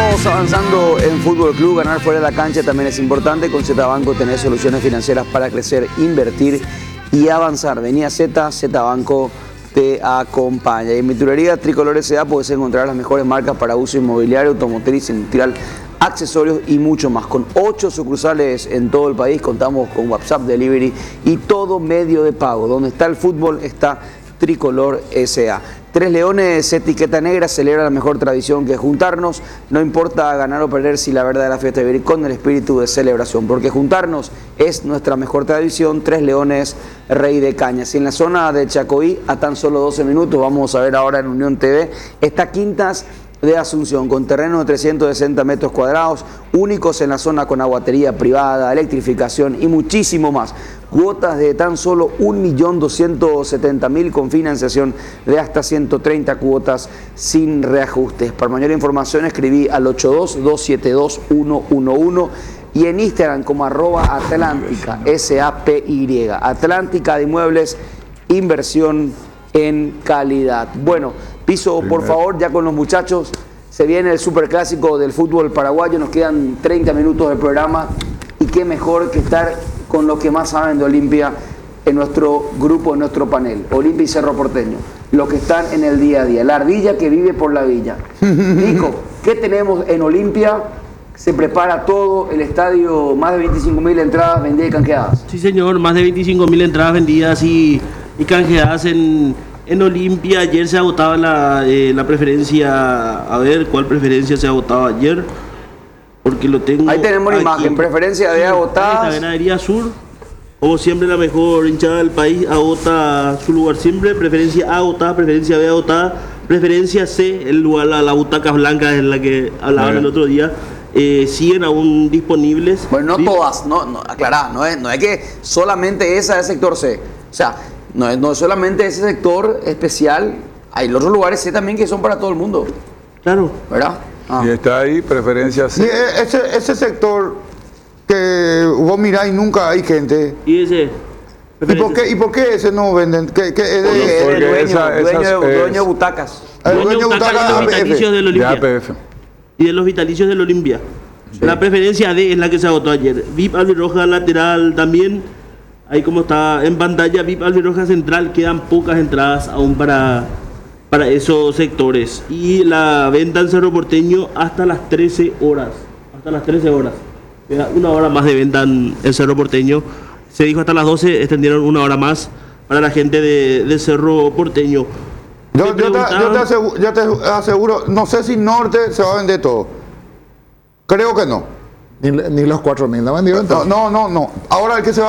Seguimos avanzando en Fútbol Club. Ganar fuera de la cancha también es importante. Con Z Banco tenés soluciones financieras para crecer, invertir y avanzar. Vení a Z Banco te acompaña. Y en mi tubería Tricolor S.A. puedes encontrar las mejores marcas para uso inmobiliario, automotriz, industrial, accesorios y mucho más. Con 8 sucursales en todo el país, contamos con WhatsApp, delivery y todo medio de pago. Donde está el fútbol está Tricolor S.A. Tres Leones, etiqueta negra, celebra la mejor tradición que es juntarnos. No importa ganar o perder, si la verdad de la fiesta de vivir con el espíritu de celebración, porque juntarnos es nuestra mejor tradición. Tres Leones, Rey de Cañas. Y en la zona de Chacoí, a tan solo 12 minutos, vamos a ver ahora en Unión TV, está Quintas de Asunción, con terreno de 360 metros cuadrados, únicos en la zona, con aguatería privada, electrificación y muchísimo más. Cuotas de tan solo 1.270.000 con financiación de hasta 130 cuotas sin reajustes. Para mayor información escribí al 82-272-111 y en Instagram como @Atlántica, SAPY. Atlántica de Inmuebles, inversión en calidad. Bueno, piso por favor ya con los muchachos. Se viene el superclásico del fútbol paraguayo. Nos quedan 30 minutos del programa y qué mejor que estar con los que más saben de Olimpia en nuestro grupo, en nuestro panel. Olimpia y Cerro Porteño, los que están en el día a día. La ardilla que vive por la villa. Nico, ¿qué tenemos en Olimpia? Se prepara todo, el estadio, más de 25.000 entradas vendidas y canjeadas. Sí, señor, más de 25.000 entradas vendidas y canjeadas en Olimpia. Ayer se agotaba la preferencia. A ver, ¿cuál preferencia se agotaba ayer? Porque lo tengo. Ahí tenemos la imagen, preferencia de agotadas. La Ganadería Sur, como siempre, la mejor hinchada del país, agota su lugar siempre. Preferencia A agotada, preferencia B agotada, preferencia C, el lugar, la butaca blanca es la que hablaban el otro día. Siguen aún disponibles. Bueno, no todas, aclará, no es que solamente esa es sector C. O sea, no es solamente ese sector especial, hay los otros lugares C también que son para todo el mundo. Claro. ¿Verdad? Y está ahí, preferencia C. Y ese sector que vos mirás y nunca hay gente. ¿Y ese? ¿Y por qué ese no venden? ¿Qué es dueño de butacas. Dueño de butacas de los vitalicios del Olimpia. De APF. Y de los vitalicios del Olimpia. Sí. La preferencia D es la que se agotó ayer. VIP albirroja lateral también. Ahí como está en pantalla, VIP albirroja central. Quedan pocas entradas aún para esos sectores. Y la venta en Cerro Porteño hasta las 13 horas. Hasta las 13 horas. Queda una hora más de venta en Cerro Porteño. Se dijo hasta las 12, extendieron una hora más para la gente de Cerro Porteño. Yo te aseguro, no sé si Norte se va a vender todo. Creo que no. Ni los 4.000 no vendió entonces. No. Ahora el que se va